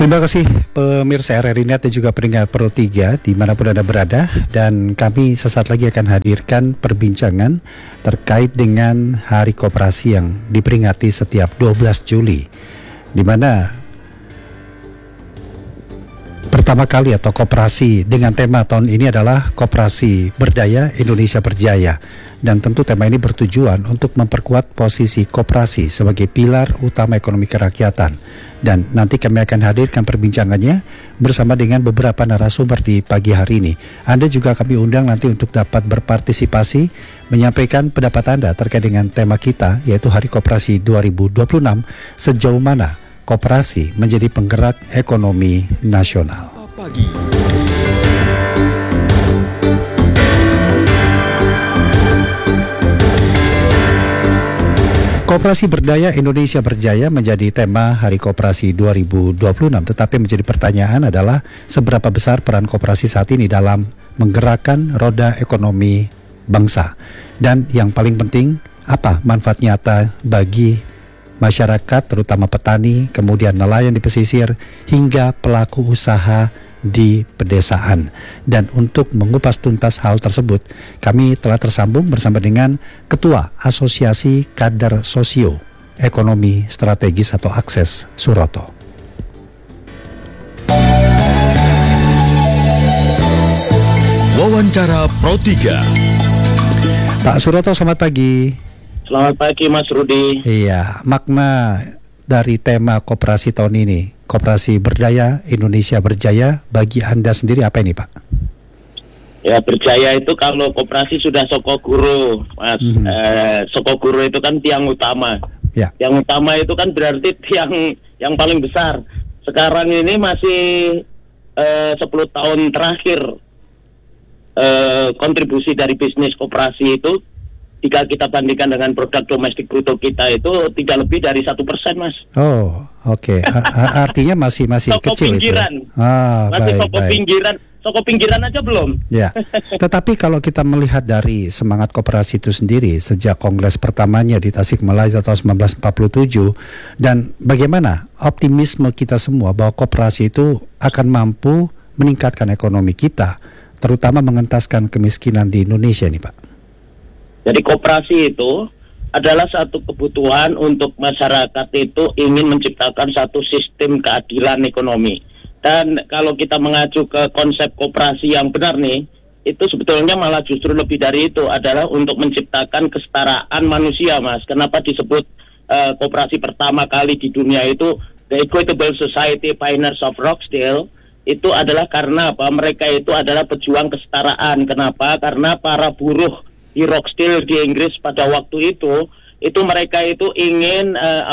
Terima kasih pemirsa RRI Net dan juga pendengar Pro 3 dimanapun Anda berada, dan kami sesaat lagi akan hadirkan perbincangan terkait dengan Hari Koperasi yang diperingati setiap 12 Juli, di mana pertama kali atau koperasi dengan tema tahun ini adalah Koperasi Berdaya Indonesia Berjaya. Dan tentu tema ini bertujuan untuk memperkuat posisi koperasi sebagai pilar utama ekonomi kerakyatan. Dan nanti kami akan hadirkan perbincangannya bersama dengan beberapa narasumber di pagi hari ini. Anda juga kami undang nanti untuk dapat berpartisipasi, menyampaikan pendapat Anda terkait dengan tema kita, yaitu Hari Koperasi 2026, sejauh mana koperasi menjadi penggerak ekonomi nasional. Pagi. Koperasi Berdaya Indonesia Berjaya menjadi tema Hari Koperasi 2026, tetapi menjadi pertanyaan adalah seberapa besar peran koperasi saat ini dalam menggerakkan roda ekonomi bangsa, dan yang paling penting, apa manfaat nyata bagi masyarakat, terutama petani, kemudian nelayan di pesisir, hingga pelaku usaha di pedesaan. Dan untuk mengupas tuntas hal tersebut, kami telah tersambung bersama dengan Ketua Asosiasi Kader Sosio Ekonomi Strategis atau Akses, Suroto. Wawancara Pro 3. Pak Suroto, selamat pagi. Selamat pagi Mas Rudi. Iya, makna dari tema koperasi tahun ini, Koperasi Berdaya Indonesia Berjaya, bagi Anda sendiri apa ini, Pak? Ya, berjaya itu kalau koperasi sudah sokoguru, Mas. Sokoguru itu kan tiang utama. Ya. Yang utama itu kan berarti tiang yang paling besar. Sekarang ini masih 10 tahun terakhir kontribusi dari bisnis koperasi itu, jika kita bandingkan dengan produk domestik bruto kita, itu tidak lebih dari 1%, Mas. Oh, oke. Artinya masih Soko kecil pinggiran. itu. Masih pinggiran. Soko pinggiran aja belum. Ya. Tetapi kalau kita melihat dari semangat koperasi itu sendiri sejak kongres pertamanya di Tasikmalaya tahun 1947, dan bagaimana optimisme kita semua bahwa koperasi itu akan mampu meningkatkan ekonomi kita, terutama mengentaskan kemiskinan di Indonesia nih, Pak. Jadi koperasi itu adalah satu kebutuhan untuk masyarakat itu ingin menciptakan satu sistem keadilan ekonomi. Dan kalau kita mengacu ke konsep koperasi yang benar nih, itu sebetulnya malah justru lebih dari itu, adalah untuk menciptakan kesetaraan manusia, Mas. Kenapa disebut koperasi pertama kali di dunia itu The Equitable Society Pioneers of Rochdale? Itu adalah karena apa? Mereka itu adalah pejuang kesetaraan. Kenapa? Karena para buruh di Rochdale di Inggris pada waktu itu mereka itu ingin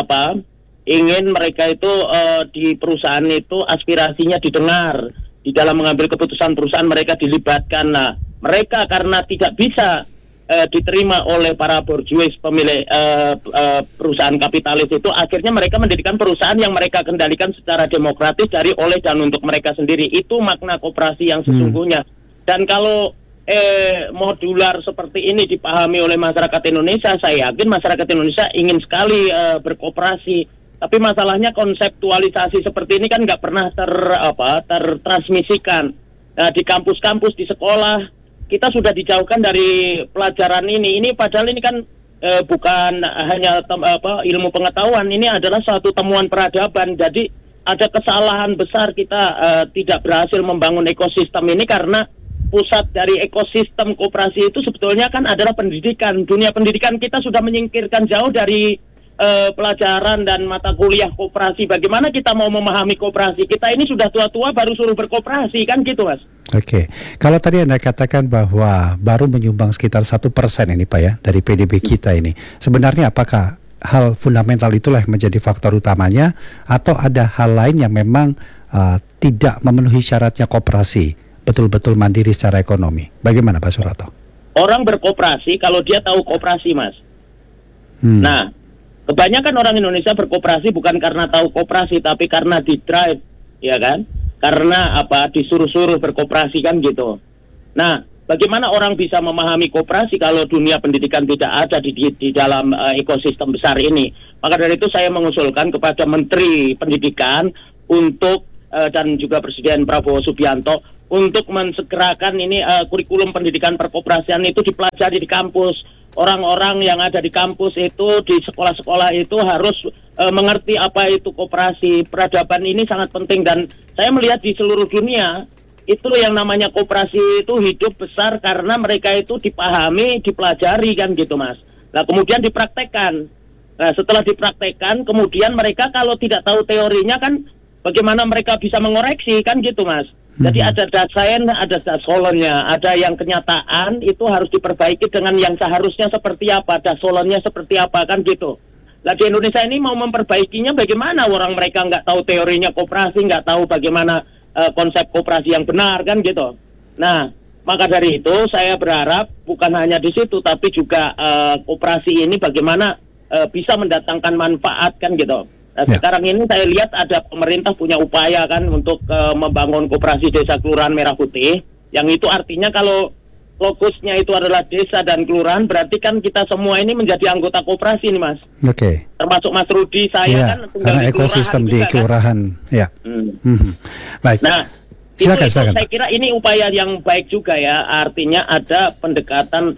ingin mereka itu di perusahaan itu aspirasinya didengar, di dalam mengambil keputusan perusahaan mereka dilibatkan. Nah, mereka karena tidak bisa diterima oleh para borjuis pemilik perusahaan kapitalis itu, akhirnya mereka mendirikan perusahaan yang mereka kendalikan secara demokratis dari, oleh, dan untuk mereka sendiri. Itu makna koperasi yang sesungguhnya. Dan kalau modular seperti ini dipahami oleh masyarakat Indonesia, saya yakin masyarakat Indonesia ingin sekali berkooperasi. Tapi masalahnya konseptualisasi seperti ini kan nggak pernah tertransmisikan. Nah, di kampus-kampus, di sekolah, kita sudah dijauhkan dari pelajaran ini. Ini padahal ini kan bukan hanya ilmu pengetahuan, ini adalah suatu temuan peradaban. Jadi ada kesalahan besar kita tidak berhasil membangun ekosistem ini, karena pusat dari ekosistem koperasi itu sebetulnya kan adalah pendidikan. Dunia pendidikan kita sudah menyingkirkan jauh dari pelajaran dan mata kuliah koperasi. Bagaimana kita mau memahami koperasi? Kita ini sudah tua-tua baru suruh berkoperasi, kan gitu, Mas. Oke. Kalau tadi Anda katakan bahwa baru menyumbang sekitar 1% ini, Pak, ya, dari PDB kita ini. Sebenarnya apakah hal fundamental itulah yang menjadi faktor utamanya, atau ada hal lain yang memang tidak memenuhi syaratnya koperasi betul-betul mandiri secara ekonomi? Bagaimana, Pak Suroto? Orang berkoperasi kalau dia tahu koperasi, Mas. Nah, kebanyakan orang Indonesia berkoperasi bukan karena tahu koperasi, tapi karena di-drive, ya kan? Karena disuruh-suruh berkoperasi, kan gitu. Nah, bagaimana orang bisa memahami koperasi kalau dunia pendidikan tidak ada di dalam ekosistem besar ini? Maka dari itu saya mengusulkan kepada Menteri Pendidikan untuk dan juga Presiden Prabowo Subianto untuk mensegerakan ini kurikulum pendidikan perkoperasian itu dipelajari di kampus. Orang-orang yang ada di kampus itu, di sekolah-sekolah itu harus mengerti apa itu koperasi. Peradaban ini sangat penting, dan saya melihat di seluruh dunia itu yang namanya koperasi itu hidup besar karena mereka itu dipahami, dipelajari kan gitu Mas. Nah kemudian dipraktekkan. Nah setelah dipraktekkan kemudian mereka kalau tidak tahu teorinya kan bagaimana mereka bisa mengoreksi kan gitu Mas. Jadi ada dasain, ada dasolonnya, ada yang kenyataan itu harus diperbaiki dengan yang seharusnya seperti apa, dasolonnya seperti apa kan gitu. Nah di Indonesia ini mau memperbaikinya bagaimana, orang mereka nggak tahu teorinya koperasi, nggak tahu bagaimana konsep koperasi yang benar kan gitu. Nah maka dari itu saya berharap bukan hanya di situ tapi juga koperasi ini bagaimana bisa mendatangkan manfaat kan gitu. Nah, sekarang ini saya lihat ada pemerintah punya upaya kan untuk membangun koperasi desa kelurahan Merah Putih, yang itu artinya kalau lokusnya itu adalah desa dan kelurahan, berarti kan kita semua ini menjadi anggota koperasi nih Mas. Oke. Termasuk Mas Rudi, saya kan tinggal karena di ekosistem di kelurahan. Kan? Ya. Baik. Nah, silakan. Saya kira ini upaya yang baik juga ya, artinya ada pendekatan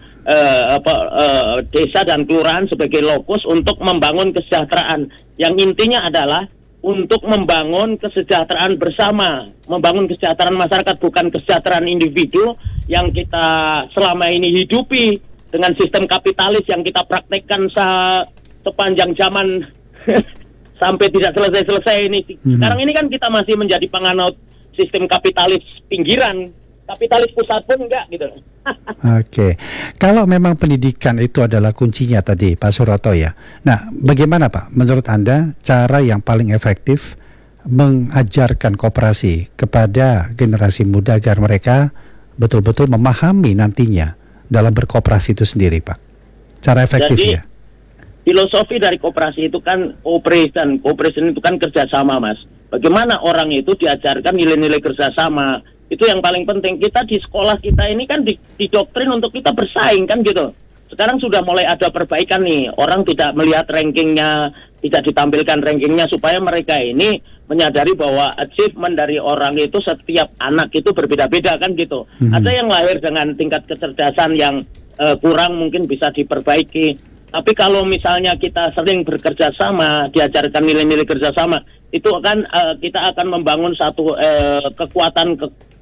desa dan kelurahan sebagai lokus untuk membangun kesejahteraan. Yang intinya adalah untuk membangun kesejahteraan bersama, membangun kesejahteraan masyarakat, bukan kesejahteraan individu yang kita selama ini hidupi dengan sistem kapitalis yang kita praktekkan sepanjang zaman sampai tidak selesai-selesai ini. Sekarang ini kan kita masih menjadi penganut sistem kapitalis pinggiran. Kapitalis pusat pun enggak gitu. Oke. Kalau memang pendidikan itu adalah kuncinya tadi Pak Suroto ya. Nah, bagaimana Pak menurut Anda cara yang paling efektif mengajarkan koperasi kepada generasi muda agar mereka betul-betul memahami nantinya dalam berkoperasi itu sendiri Pak? Cara efektifnya. Jadi, filosofi dari koperasi itu kan cooperation itu kan kerjasama Mas. Bagaimana orang itu diajarkan nilai-nilai kerjasama. Itu yang paling penting. Kita di sekolah kita ini kan didoktrin untuk kita bersaing kan gitu. Sekarang sudah mulai ada perbaikan nih. Orang tidak melihat rankingnya, tidak ditampilkan rankingnya supaya mereka ini menyadari bahwa achievement dari orang itu setiap anak itu berbeda-beda kan gitu. Ada yang lahir dengan tingkat kecerdasan yang kurang mungkin bisa diperbaiki. Tapi kalau misalnya kita sering bekerja sama, diajarkan nilai-nilai kerjasama, itu akan kita akan membangun satu kekuatan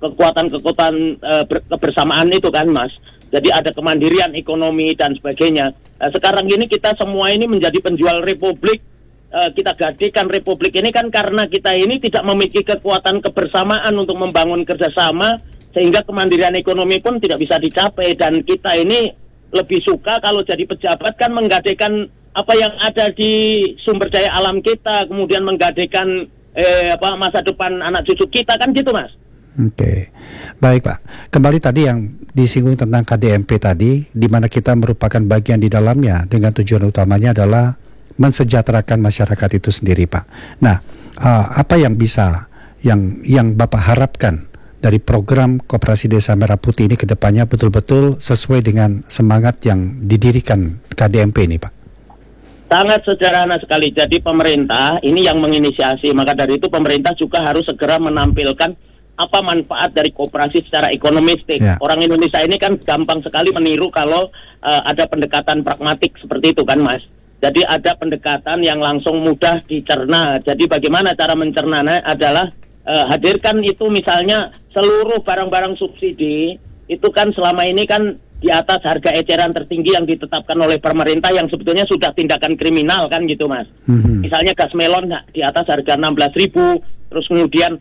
kebersamaan itu kan Mas. Jadi ada kemandirian ekonomi dan sebagainya. Sekarang ini kita semua ini menjadi penjual republik. Kita gadekan republik ini kan karena kita ini tidak memiliki kekuatan kebersamaan untuk membangun kerjasama, sehingga kemandirian ekonomi pun tidak bisa dicapai. Dan kita ini lebih suka kalau jadi pejabat kan menggadekan apa yang ada di sumber daya alam kita, kemudian menggadekan masa depan anak cucu kita kan gitu Mas. Oke, baik Pak. Kembali tadi yang disinggung tentang KDMP tadi, di mana kita merupakan bagian di dalamnya dengan tujuan utamanya adalah mensejahterakan masyarakat itu sendiri Pak. Nah, apa yang bisa yang Bapak harapkan dari program Koperasi Desa Merah Putih ini ke depannya betul-betul sesuai dengan semangat yang didirikan KDMP ini Pak? Sangat sederhana sekali. Jadi pemerintah ini yang menginisiasi, maka dari itu pemerintah juga harus segera menampilkan apa manfaat dari koperasi secara ekonomistik. Ya. Orang Indonesia ini kan gampang sekali meniru kalau ada pendekatan pragmatik seperti itu kan Mas. Jadi ada pendekatan yang langsung mudah dicerna. Jadi bagaimana cara mencernanya adalah hadirkan itu misalnya seluruh barang-barang subsidi itu kan selama ini kan di atas harga eceran tertinggi yang ditetapkan oleh pemerintah, yang sebetulnya sudah tindakan kriminal kan gitu Mas. Misalnya gas melon di atas harga 16.000, terus kemudian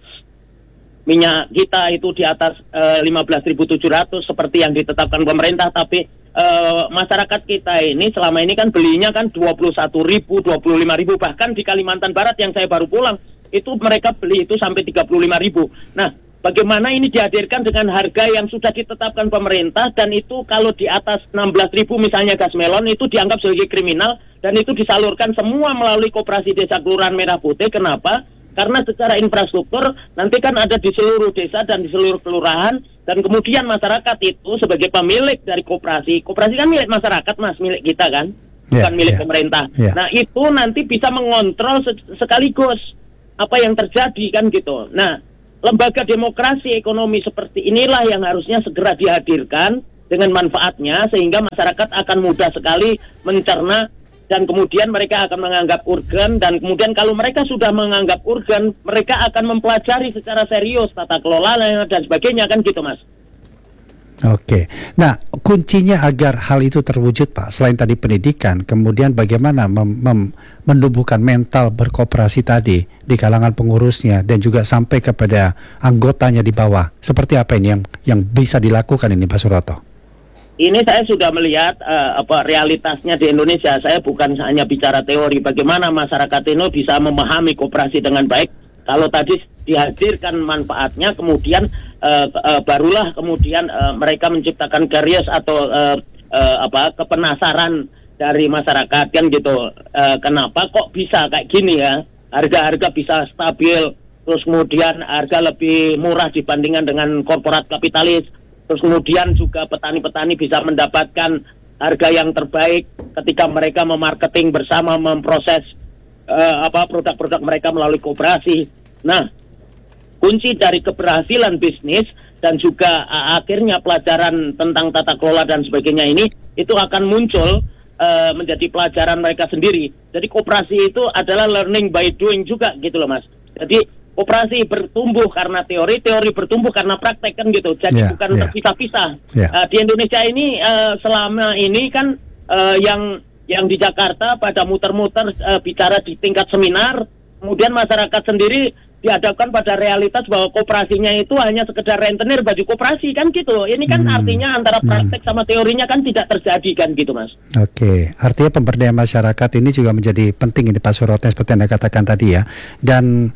minyak kita itu di atas 15.700 seperti yang ditetapkan pemerintah, tapi masyarakat kita ini selama ini kan belinya kan 21.000, 25.000, bahkan di Kalimantan Barat yang saya baru pulang itu mereka beli itu sampai 35.000. Nah, bagaimana ini dihadirkan dengan harga yang sudah ditetapkan pemerintah, dan itu kalau di atas 16.000 misalnya gas melon itu dianggap sebagai kriminal, dan itu disalurkan semua melalui Koperasi Desa Kelurahan Merah Putih. Kenapa? Karena secara infrastruktur nanti kan ada di seluruh desa dan di seluruh kelurahan, dan kemudian masyarakat itu sebagai pemilik dari koperasi. Koperasi kan milik masyarakat Mas, milik kita kan, bukan milik pemerintah. Nah itu nanti bisa mengontrol sekaligus apa yang terjadi kan gitu. Nah lembaga demokrasi ekonomi seperti inilah yang harusnya segera dihadirkan dengan manfaatnya, sehingga masyarakat akan mudah sekali mencerna dan kemudian mereka akan menganggap urgen, dan kemudian kalau mereka sudah menganggap urgen, mereka akan mempelajari secara serius tata kelola dan sebagainya, kan gitu Mas. Oke, nah kuncinya agar hal itu terwujud Pak, selain tadi pendidikan, kemudian bagaimana menumbuhkan mental berkooperasi tadi di kalangan pengurusnya dan juga sampai kepada anggotanya di bawah. Seperti apa ini yang bisa dilakukan ini Pak Suroto? Ini saya sudah melihat realitasnya di Indonesia. Saya bukan hanya bicara teori, bagaimana masyarakat ini bisa memahami koperasi dengan baik. Kalau tadi dihadirkan manfaatnya, kemudian barulah kemudian mereka menciptakan curious atau kepenasaran dari masyarakat, kan gitu. Kenapa kok bisa kayak gini ya? Harga-harga bisa stabil, terus kemudian harga lebih murah dibandingkan dengan korporat kapitalis. Terus kemudian juga petani-petani bisa mendapatkan harga yang terbaik ketika mereka memarketing bersama, memproses produk-produk mereka melalui koperasi. Nah, kunci dari keberhasilan bisnis dan juga akhirnya pelajaran tentang tata kelola dan sebagainya ini itu akan muncul menjadi pelajaran mereka sendiri. Jadi koperasi itu adalah learning by doing juga gitu loh Mas. Jadi koperasi bertumbuh karena teori bertumbuh karena praktek, kan gitu. Jadi bukan terpisah-pisah. Di Indonesia ini selama ini kan yang di Jakarta pada muter-muter bicara di tingkat seminar, kemudian masyarakat sendiri dihadapkan pada realitas bahwa koperasinya itu hanya sekedar rentenir baju koperasi, kan gitu. Ini kan artinya antara praktek sama teorinya kan tidak terjadi, kan gitu Mas. Oke, artinya pemberdayaan masyarakat ini juga menjadi penting ini Pak Suroto seperti Anda katakan tadi ya. Dan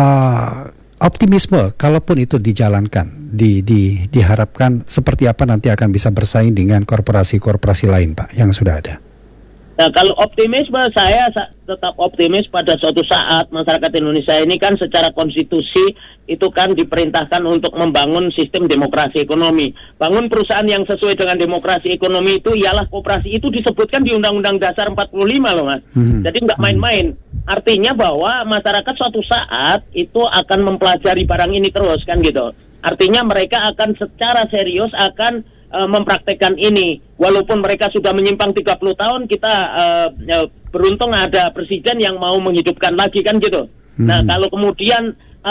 optimisme kalaupun itu dijalankan, diharapkan seperti apa nanti akan bisa bersaing dengan korporasi-korporasi lain Pak yang sudah ada. Nah, kalau optimisme, saya tetap optimis pada suatu saat masyarakat Indonesia ini kan secara konstitusi itu kan diperintahkan untuk membangun sistem demokrasi ekonomi. Bangun perusahaan yang sesuai dengan demokrasi ekonomi itu ialah koperasi, itu disebutkan di Undang-Undang Dasar 45 loh Mas. Jadi nggak main-main. Artinya bahwa masyarakat suatu saat itu akan mempelajari barang ini terus, kan gitu. Artinya mereka akan secara serius akan mempraktekkan ini. Walaupun mereka sudah menyimpang 30 tahun, kita beruntung ada presiden yang mau menghidupkan lagi, kan gitu. Nah, kalau kemudian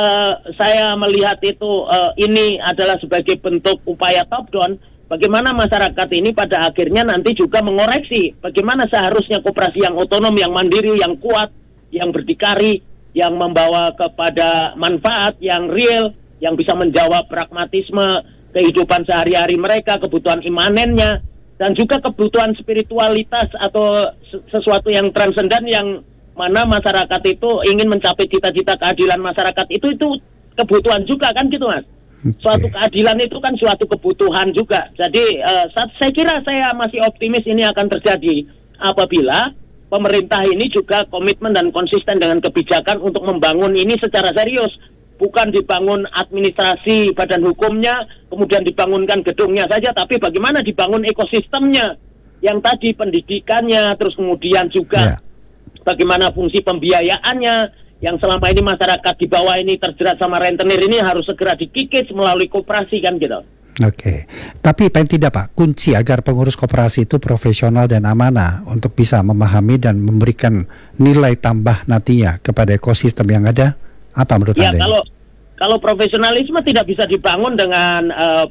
saya melihat itu ini adalah sebagai bentuk upaya top down, bagaimana masyarakat ini pada akhirnya nanti juga mengoreksi bagaimana seharusnya koperasi yang otonom, yang mandiri, yang kuat, yang berdikari, yang membawa kepada manfaat yang real, yang bisa menjawab pragmatisme kehidupan sehari-hari mereka, kebutuhan imanennya, dan juga kebutuhan spiritualitas atau sesuatu yang transendan, yang mana masyarakat itu ingin mencapai cita-cita keadilan masyarakat itu kebutuhan juga, kan gitu Mas. Suatu keadilan itu kan suatu kebutuhan juga. Jadi saya kira saya masih optimis ini akan terjadi apabila pemerintah ini juga komitmen dan konsisten dengan kebijakan untuk membangun ini secara serius. Bukan dibangun administrasi badan hukumnya, kemudian dibangunkan gedungnya saja, tapi bagaimana dibangun ekosistemnya, yang tadi pendidikannya, terus kemudian juga bagaimana fungsi pembiayaannya, yang selama ini masyarakat di bawah ini terjerat sama rentenir ini harus segera dikikis melalui koperasi, kan gitu. Oke, tapi paling tidak Pak, kunci agar pengurus koperasi itu profesional dan amanah untuk bisa memahami dan memberikan nilai tambah nantinya kepada ekosistem yang ada, apa menurut Anda? Ya, kalau profesionalisme tidak bisa dibangun dengan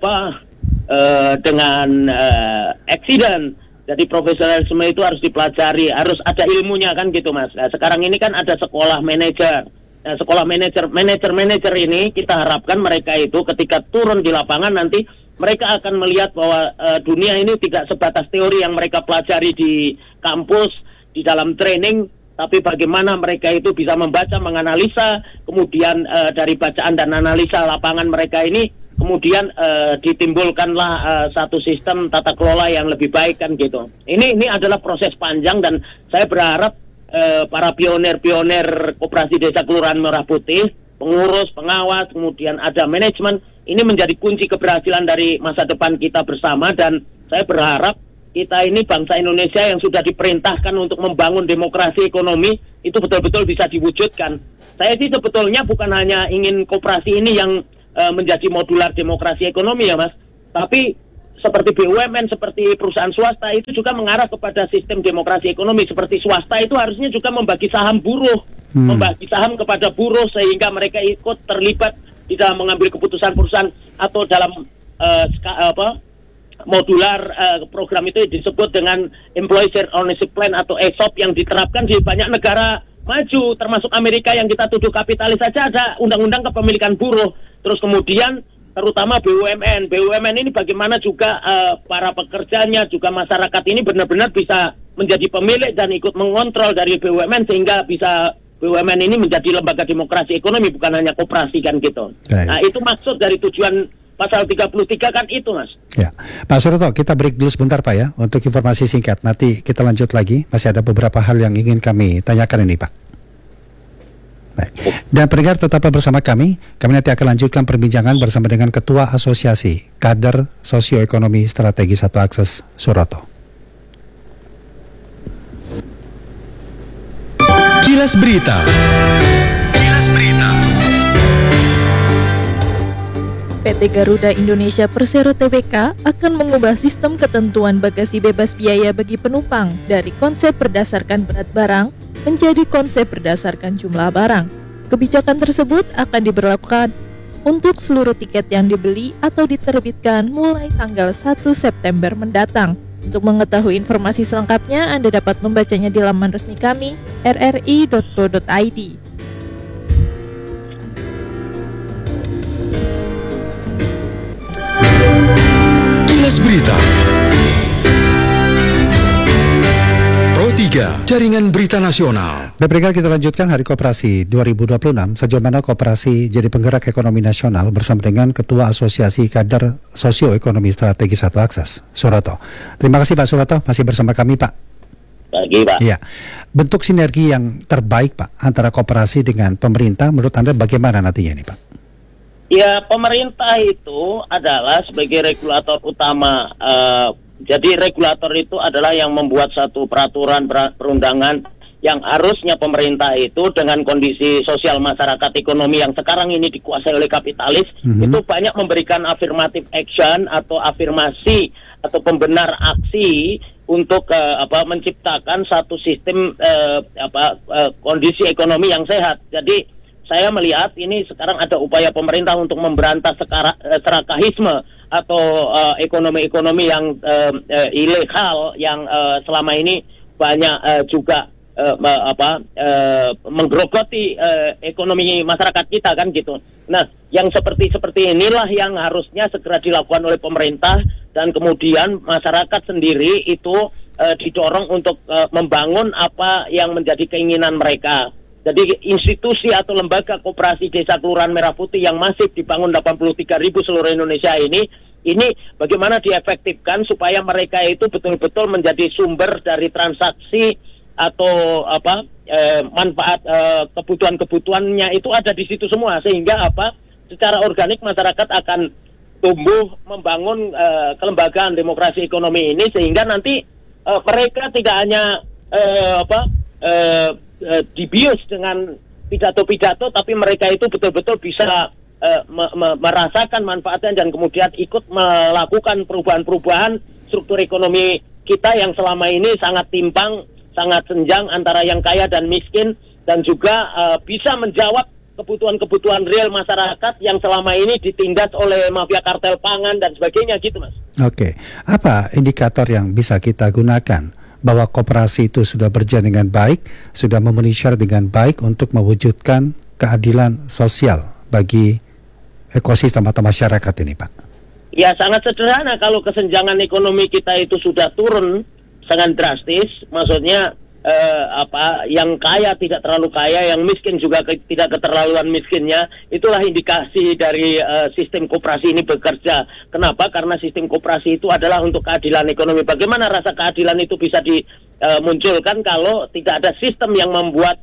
accident. Jadi profesionalisme itu harus dipelajari, harus ada ilmunya, kan gitu Mas. Nah, sekarang ini kan ada sekolah manajer. Nah, sekolah manajer ini kita harapkan mereka itu ketika turun di lapangan nanti mereka akan melihat bahwa dunia ini tidak sebatas teori yang mereka pelajari di kampus, di dalam training, tapi bagaimana mereka itu bisa membaca, menganalisa, kemudian dari bacaan dan analisa lapangan mereka ini, kemudian ditimbulkanlah satu sistem tata kelola yang lebih baik, kan gitu. Ini adalah proses panjang, dan saya berharap para pionir-pionir koperasi desa Kelurahan Merah Putih, pengurus, pengawas, kemudian ada manajemen, ini menjadi kunci keberhasilan dari masa depan kita bersama, dan saya berharap kita ini bangsa Indonesia yang sudah diperintahkan untuk membangun demokrasi ekonomi itu betul-betul bisa diwujudkan. Saya sih sebetulnya bukan hanya ingin koperasi ini yang menjadi modular demokrasi ekonomi ya Mas, tapi seperti BUMN, seperti perusahaan swasta itu juga mengarah kepada sistem demokrasi ekonomi. Seperti swasta itu harusnya juga membagi saham buruh, membagi saham kepada buruh sehingga mereka ikut terlibat di dalam mengambil keputusan perusahaan atau dalam modular program itu disebut dengan Employee Share Ownership Plan atau ESOP yang diterapkan di banyak negara maju, termasuk Amerika yang kita tuduh kapitalis saja ada undang-undang kepemilikan buruh. Terus kemudian terutama BUMN ini bagaimana juga para pekerjanya juga masyarakat ini benar-benar bisa menjadi pemilik dan ikut mengontrol dari BUMN sehingga bisa BUMN ini menjadi lembaga demokrasi ekonomi bukan hanya koperasi kan gitu. Baik. Nah itu maksud dari tujuan Pasal 33 kan itu Mas. Ya, Pak Suroto, kita break dulu sebentar Pak ya untuk informasi singkat. Nanti kita lanjut lagi. Masih ada beberapa hal yang ingin kami tanyakan ini Pak. Baik. Dan pendengar tetaplah bersama kami. Kami nanti akan lanjutkan perbincangan bersama dengan Ketua Asosiasi Kader Sosioekonomi Strategi Satu Akses Suroto. Kilas Berita. Kilas Berita. PT Garuda Indonesia Persero Tbk akan mengubah sistem ketentuan bagasi bebas biaya bagi penumpang dari konsep berdasarkan berat barang menjadi konsep berdasarkan jumlah barang. Kebijakan tersebut akan diberlakukan untuk seluruh tiket yang dibeli atau diterbitkan mulai tanggal 1 September mendatang. Untuk mengetahui informasi selengkapnya, Anda dapat membacanya di laman resmi kami, rri.co.id. Kilas Berita. Pro 3, Jaringan Berita Nasional. Baik, kita lanjutkan Hari Koperasi 2026. Sejauh mana koperasi jadi penggerak ekonomi nasional bersama dengan Ketua Asosiasi Kader Sosioekonomi Strategi Satu Akses, Suroto. Terima kasih Pak Suroto, masih bersama kami Pak. Bagi Pak. Iya. Bentuk sinergi yang terbaik Pak antara koperasi dengan pemerintah menurut Anda bagaimana nantinya ini Pak? Ya, pemerintah itu adalah sebagai regulator utama. Jadi regulator itu adalah yang membuat satu peraturan perundangan yang harusnya pemerintah itu dengan kondisi sosial masyarakat ekonomi yang sekarang ini dikuasai oleh kapitalis, itu banyak memberikan affirmative action atau afirmasi atau pembenar aksi untuk menciptakan satu sistem kondisi ekonomi yang sehat. Jadi saya melihat ini sekarang ada upaya pemerintah untuk memberantas serakahisme atau ekonomi-ekonomi yang ilegal yang selama ini banyak juga menggerogoti ekonomi masyarakat kita kan gitu. Nah, yang seperti inilah yang harusnya segera dilakukan oleh pemerintah dan kemudian masyarakat sendiri itu didorong untuk membangun apa yang menjadi keinginan mereka. Jadi institusi atau lembaga koperasi desa kelurahan Merah Putih yang masif dibangun 83.000 seluruh Indonesia ini bagaimana diefektifkan supaya mereka itu betul-betul menjadi sumber dari transaksi atau manfaat kebutuhan-kebutuhannya itu ada di situ semua sehingga secara organik masyarakat akan tumbuh membangun kelembagaan demokrasi ekonomi ini sehingga nanti mereka tidak hanya dibius dengan pidato-pidato tapi mereka itu betul-betul bisa merasakan manfaatnya dan kemudian ikut melakukan perubahan-perubahan struktur ekonomi kita yang selama ini sangat timpang, sangat senjang antara yang kaya dan miskin dan juga bisa menjawab kebutuhan-kebutuhan real masyarakat yang selama ini ditindas oleh mafia kartel pangan dan sebagainya gitu Mas. Oke, apa indikator yang bisa kita gunakan bahwa koperasi itu sudah berjalan dengan baik, sudah memenuhi syarat dengan baik untuk mewujudkan keadilan sosial bagi ekosistem atau masyarakat ini, Pak? Ya, sangat sederhana kalau kesenjangan ekonomi kita itu sudah turun sangat drastis, maksudnya yang kaya tidak terlalu kaya, yang miskin juga tidak keterlaluan miskinnya, itulah indikasi dari sistem koperasi ini bekerja. Kenapa? Karena sistem koperasi itu adalah untuk keadilan ekonomi. Bagaimana rasa keadilan itu bisa dimunculkan kalau tidak ada sistem yang membuat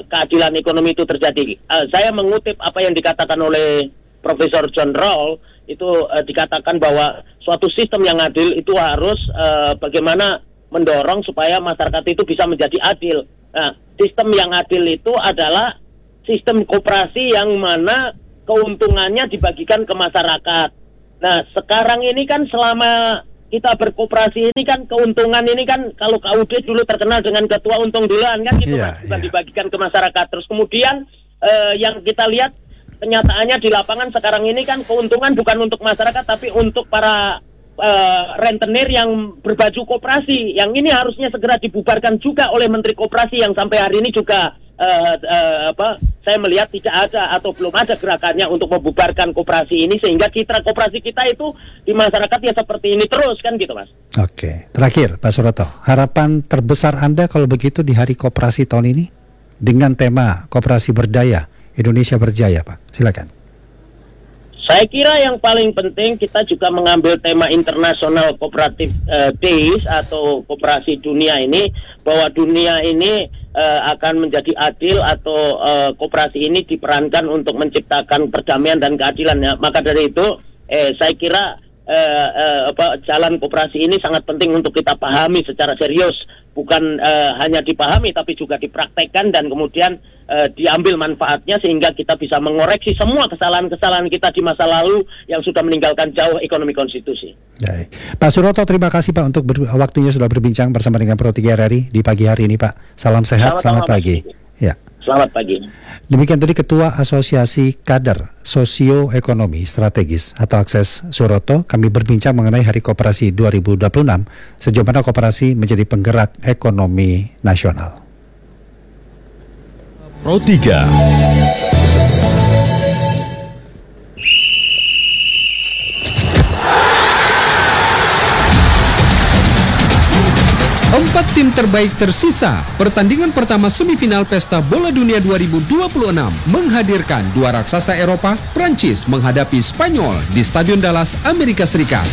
keadilan ekonomi itu terjadi. Saya mengutip apa yang dikatakan oleh Profesor John Rawls itu dikatakan bahwa suatu sistem yang adil itu harus bagaimana mendorong supaya masyarakat itu bisa menjadi adil. Nah, sistem yang adil itu adalah sistem koperasi yang mana keuntungannya dibagikan ke masyarakat. Nah, sekarang ini kan selama kita berkoperasi ini kan keuntungan ini kan kalau KUD dulu terkenal dengan ketua untung duluan kan gitu, bukan dibagikan ke masyarakat. Terus kemudian yang kita lihat kenyataannya di lapangan sekarang ini kan keuntungan bukan untuk masyarakat tapi untuk para rentenir yang berbaju koperasi. Yang ini harusnya segera dibubarkan juga oleh Menteri Koperasi yang sampai hari ini juga saya melihat tidak ada atau belum ada gerakannya untuk membubarkan koperasi ini, sehingga citra koperasi kita itu di masyarakat ya seperti ini terus kan gitu, Mas. Oke, terakhir Pak Suroto, harapan terbesar Anda kalau begitu di Hari Koperasi tahun ini dengan tema Koperasi Berdaya, Indonesia Berjaya, Pak. Silakan. Saya kira yang paling penting kita juga mengambil tema International Cooperative Days atau koperasi dunia ini, bahwa dunia ini akan menjadi adil atau koperasi ini diperankan untuk menciptakan perdamaian dan keadilan. Ya. Maka dari itu saya kira jalan koperasi ini sangat penting untuk kita pahami secara serius, bukan hanya dipahami tapi juga dipraktekkan dan kemudian diambil manfaatnya sehingga kita bisa mengoreksi semua kesalahan-kesalahan kita di masa lalu yang sudah meninggalkan jauh ekonomi konstitusi. Baik. Pak Suroto, terima kasih Pak untuk waktunya sudah berbincang bersama dengan Pro 3 RRI di pagi hari ini, Pak. Salam sehat, selamat pagi. Ya. Selamat pagi. Demikian tadi Ketua Asosiasi Kader Sosioekonomi Strategis atau Akses Suroto. Kami berbincang mengenai Hari Koperasi 2026, sejauh mana koperasi menjadi penggerak ekonomi nasional. Pro 3. Empat tim terbaik tersisa. Pertandingan pertama semifinal Pesta Bola Dunia 2026 menghadirkan dua raksasa Eropa, Prancis menghadapi Spanyol di Stadion Dallas, Amerika Serikat.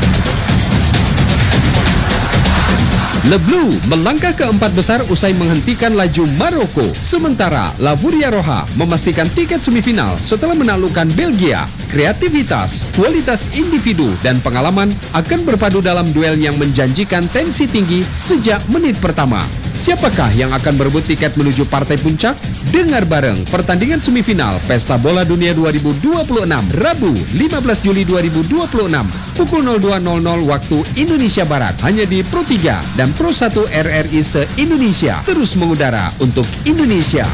Le Bleu melangkah ke empat besar usai menghentikan laju Maroko. Sementara La Furia Roja memastikan tiket semifinal setelah menaklukkan Belgia. Kreativitas, kualitas individu, dan pengalaman akan berpadu dalam duel yang menjanjikan tensi tinggi sejak menit pertama. Siapakah yang akan berebut tiket menuju partai puncak? Dengar bareng pertandingan semifinal Pesta Bola Dunia 2026 Rabu 15 Juli 2026 pukul 02.00 waktu Indonesia Barat hanya di Pro 3 dan Pro 1 RRI se-Indonesia, terus mengudara untuk Indonesia.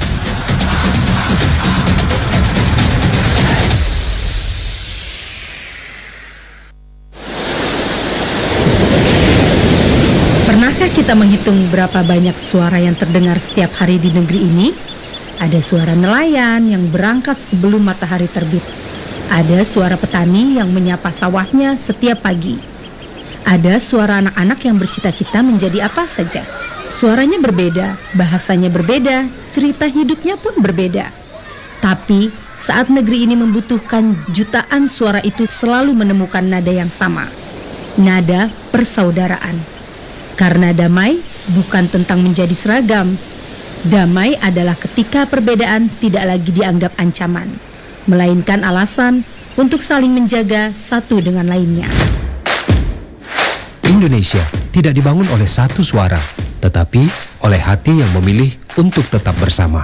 Pernahkah kita menghitung berapa banyak suara yang terdengar setiap hari di negeri ini? Ada suara nelayan yang berangkat sebelum matahari terbit. Ada suara petani yang menyapa sawahnya setiap pagi. Ada suara anak-anak yang bercita-cita menjadi apa saja. Suaranya berbeda, bahasanya berbeda, cerita hidupnya pun berbeda. Tapi saat negeri ini membutuhkan jutaan suara itu selalu menemukan nada yang sama. Nada persaudaraan. Karena damai bukan tentang menjadi seragam. Damai adalah ketika perbedaan tidak lagi dianggap ancaman, melainkan alasan untuk saling menjaga satu dengan lainnya. Indonesia tidak dibangun oleh satu suara, tetapi oleh hati yang memilih untuk tetap bersama.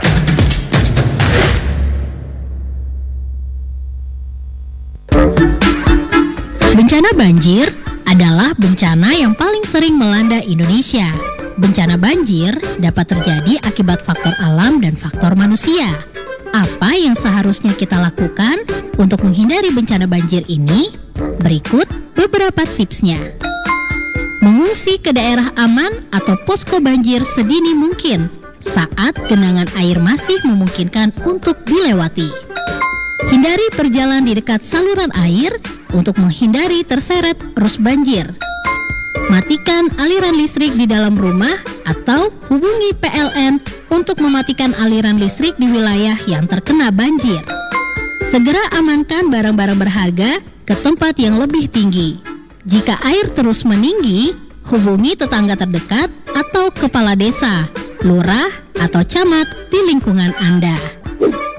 Bencana banjir adalah bencana yang paling sering melanda Indonesia. Bencana banjir dapat terjadi akibat faktor alam dan faktor manusia. Apa yang seharusnya kita lakukan untuk menghindari bencana banjir ini? Berikut beberapa tipsnya. Mengungsi ke daerah aman atau posko banjir sedini mungkin saat genangan air masih memungkinkan untuk dilewati. Hindari berjalan di dekat saluran air untuk menghindari terseret arus banjir. Matikan aliran listrik di dalam rumah atau hubungi PLN untuk mematikan aliran listrik di wilayah yang terkena banjir. Segera amankan barang-barang berharga ke tempat yang lebih tinggi. Jika air terus meninggi, hubungi tetangga terdekat atau kepala desa, lurah, atau camat di lingkungan Anda.